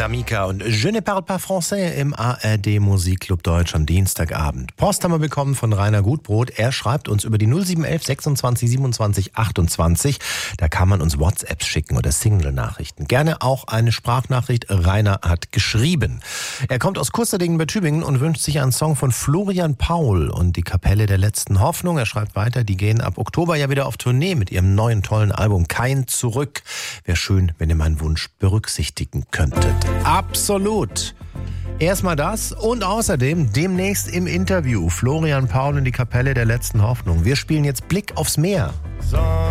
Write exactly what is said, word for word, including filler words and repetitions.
Namika und Je ne parle pas français im A R D Musikclub Deutsch am Dienstagabend. Post haben wir bekommen von Rainer Gutbrot. Er schreibt uns über die null sieben elf sechsundzwanzig siebenundzwanzig achtundzwanzig. Da kann man uns WhatsApps schicken oder Single-Nachrichten. Gerne auch eine Sprachnachricht. Rainer hat geschrieben. Er kommt aus Kusterdingen bei Tübingen und wünscht sich einen Song von Florian Paul und die Kapelle der letzten Hoffnung. Er schreibt weiter, die gehen ab Oktober ja wieder auf Tournee mit ihrem neuen tollen Album Kein Zurück. Wäre schön, wenn ihr meinen Wunsch berücksichtigen könntet. Absolut. Erstmal das und außerdem demnächst im Interview Florian Paul und die Kapelle der letzten Hoffnung. Wir spielen jetzt Blick aufs Meer.